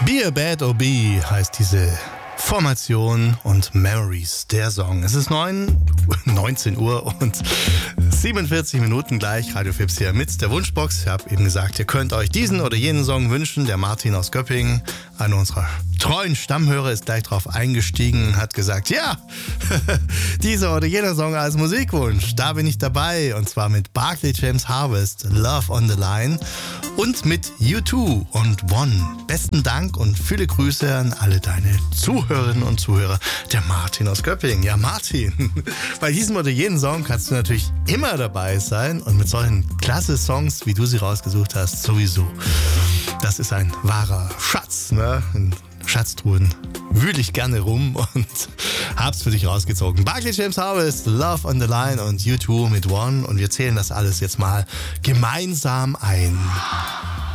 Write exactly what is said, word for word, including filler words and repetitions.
Be a Bad or Be heißt diese Formation und Memories, der Song. Es ist neun, neunzehn Uhr und siebenundvierzig Minuten gleich. Radio Fips hier mit der Wunschbox. Ich habe eben gesagt, ihr könnt euch diesen oder jenen Song wünschen. Der Martin aus Göppingen, einer unserer treuen Stammhörer, ist gleich drauf eingestiegen, hat gesagt, ja, dieser oder jener Song als Musikwunsch, da bin ich dabei. Und zwar mit Barclay James Harvest, Love on the Line und mit U zwei und One. Besten Dank und viele Grüße an alle deine Zuhörerinnen und Zuhörer. Der Martin aus Göppingen. Ja, Martin, bei diesem oder jenem Song kannst du natürlich immer dabei sein und mit solchen klasse Songs, wie du sie rausgesucht hast, sowieso. Das ist ein wahrer Schatz, ne? In Schatztruhen wühle ich gerne rum und hab's für dich rausgezogen. Barclay James Harvest, Love on the Line und U zwei mit One und wir zählen das alles jetzt mal gemeinsam ein.